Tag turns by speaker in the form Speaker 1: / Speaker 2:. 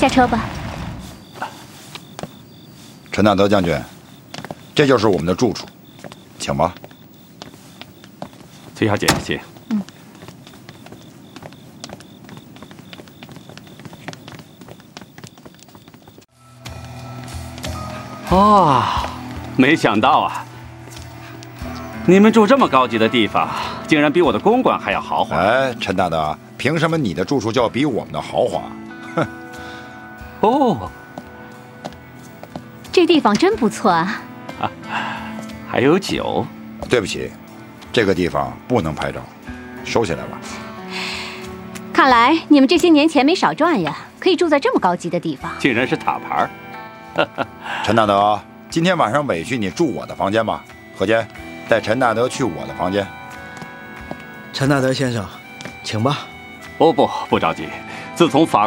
Speaker 1: 下车吧。
Speaker 2: 陈大德将军，这就是我们的住处，请吧。
Speaker 3: 崔小姐，请。哦，没想到啊，你们住这么高级的地方，竟然比我的公馆还要豪华。
Speaker 2: 哎，陈大德，凭什么你的住处就要比我们的豪华？哼！
Speaker 3: 哦，
Speaker 1: 这地方真不错啊。
Speaker 3: 还有酒。
Speaker 2: 对不起，这个地方不能拍照，收起来吧。
Speaker 1: 看来你们这些年钱没少赚呀，可以住在这么高级的地方。
Speaker 3: 竟然是塔牌。
Speaker 2: 陈大德，今天晚上委屈你住我的房间吧。何坚，带陈大德去我的房间。
Speaker 4: 陈大德先生，请吧。
Speaker 3: 哦不着急，自从法